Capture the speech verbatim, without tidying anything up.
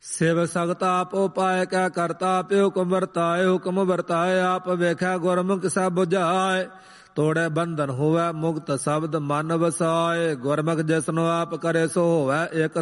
ਸਿਵ ਸਗਤ ਆਪ ਉਪਾਇ ਕੈ ਕਰਤਾ ਪਿ ਹੁਕਮ ਵਰਤਾਏ ਹੁਕਮ ਵਰਤਾਏ ਆਪ ਵੇਖੈ ਗੁਰਮੁਖ ਸਭ ਬੁਝਾਏ ਤੋੜੇ ਬੰਧਨ ਹੋਵੈ ਮੁਕਤ ਸ਼ਬਦ ਮਨ ਵਸਾਏ ਗੁਰਮੁਖ ਜਿਸਨੂੰ ਆਪ ਕਰੇ ਸੋ ਹੋਵੈ ਇਕ